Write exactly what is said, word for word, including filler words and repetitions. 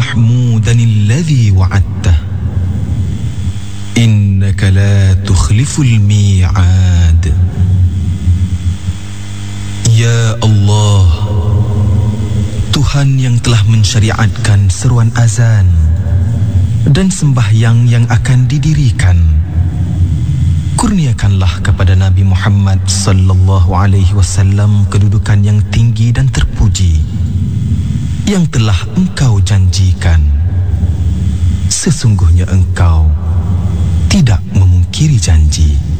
محمودا الذي وعدته إنك لا تخلف الميعاد. Ya Allah, Tuhan yang telah mensyariatkan seruan azan dan sembahyang yang akan didirikan, kurniakanlah kepada Nabi Muhammad sallallahu alaihi wasallam kedudukan yang tinggi dan terpuji yang telah Engkau janjikan. Sesungguhnya Engkau tidak memungkiri janji.